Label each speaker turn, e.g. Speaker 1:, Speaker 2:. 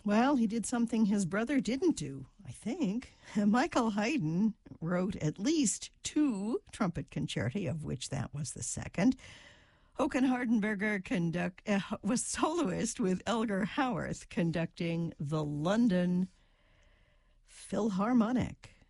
Speaker 1: Well, he did something his brother didn't do, I think. Michael Haydn wrote at least two trumpet concerti, of which that was the second. Håkan Hardenberger was soloist with Elgar Howarth conducting the London Philharmonic.